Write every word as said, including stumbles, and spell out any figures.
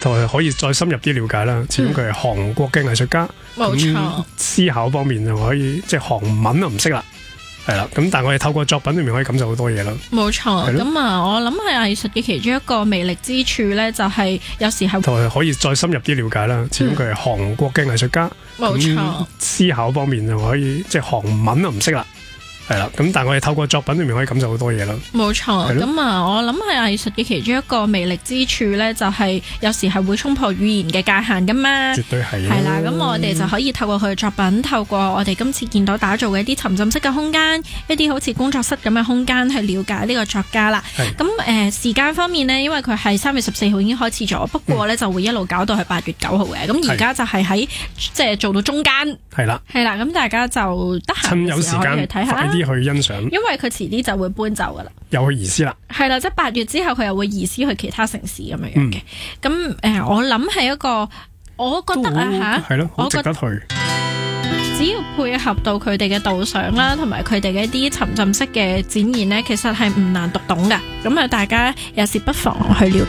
同埋可以再深入啲了解啦。始終佢係韓國嘅藝術家， 冇錯。 思考方面就可以即係韓文就唔識啦。係啦，咁但係我哋透過作品裏面可以感受好多嘢啦。 冇錯，咁啊，我諗係藝術嘅其中一個魅力之處咧，就係有時候同埋可以再深入啲了解啦。始終佢係韓國嘅藝術家， 冇錯。 思考方面就可以即係韓文就唔識啦。係啦，咁但係我哋透過作品裏面可以感受好多嘢啦。 冇錯，咁啊，我諗係藝術嘅其中一個魅力之處咧，就係有時係會衝破語言嘅界限噶嘛。 絕對係。 係啦，咁我哋就可以透過佢嘅作品，透過我哋今次見到打造嘅一啲沉浸式嘅空間，一啲好似工作室咁嘅空間，去了解呢個作家啦。咁誒、呃、時間方面呢，因為佢係三月十四號已經開始咗，不過咧、嗯、就會一路搞到係八月九號嘅。咁而家就係喺即係做到中間。係啦。係啦，咁大家就得閒嘅時候可以去睇下啦。 去欣賞， 因為佢遲啲就會搬走噶啦， 又去移師啦，係啦，即係八月之後佢又會移師去其他城市咁樣樣嘅。咁、嗯、誒、呃，我諗係一個，我覺得啊吓，係咯， 好值得去。 只要配合到佢哋嘅導賞啦，同埋佢哋嘅一啲沉浸式嘅展現呢，其實係唔難讀懂噶。咁啊，大家有時不妨去了解。